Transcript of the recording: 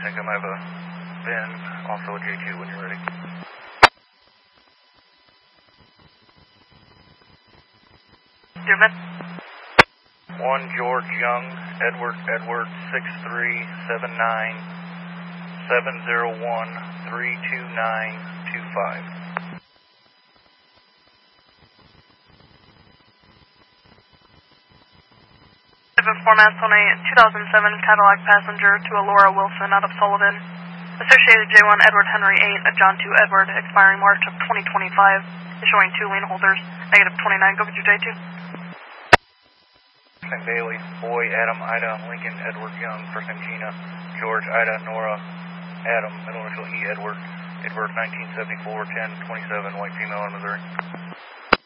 Syncom. I have a Ben, also a J2 when you're ready. Dear Ben. 1 George Young, Edward 6379 701 32925. Formats on a 2007 Cadillac Passenger to Alora Wilson out of Sullivan. Associated J1 Edward Henry 8 at John 2 Edward, expiring March of 2025, issuing 2 lien holders, -29. Go with your J2. St. Bailey, Boy, Adam, Ida, Lincoln, Edward Young, first name Gina, George, Ida, Nora, Adam, middle initial E, Edward, 1974, 1027, white female in Missouri.